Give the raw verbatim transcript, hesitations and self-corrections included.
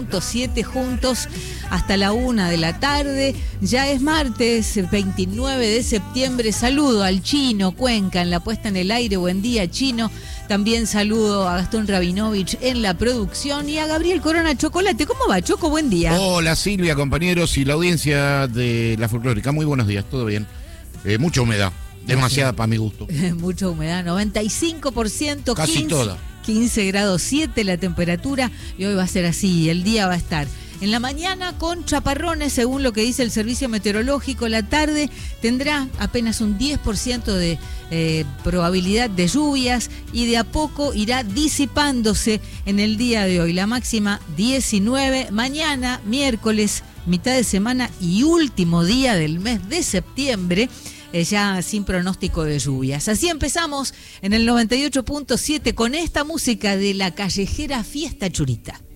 siete juntos hasta la una de la tarde. Ya es martes veintinueve de septiembre. Saludo al Chino Cuenca en la puesta en el aire. Buen día, Chino. También saludo a Gastón Rabinovich en la producción y a Gabriel Corona Chocolate. ¿Cómo va, Choco? Buen día. Hola, Silvia, compañeros y la audiencia de La Folclórica. Muy buenos días, todo bien. Eh, mucha humedad, demasiada para mi gusto. Mucha humedad, noventa y cinco por ciento. Casi quince, toda. quince grados siete la temperatura y hoy va a ser así, el día va a estar en la mañana con chaparrones según lo que dice el servicio meteorológico. La tarde tendrá apenas un diez por ciento de eh, probabilidad de lluvias y de a poco irá disipándose en el día de hoy. La máxima diecinueve, mañana miércoles, mitad de semana y último día del mes de septiembre, eh, ya sin pronóstico de lluvias. Así empezamos en el noventa y ocho punto siete con esta música de la callejera Fiesta Churita.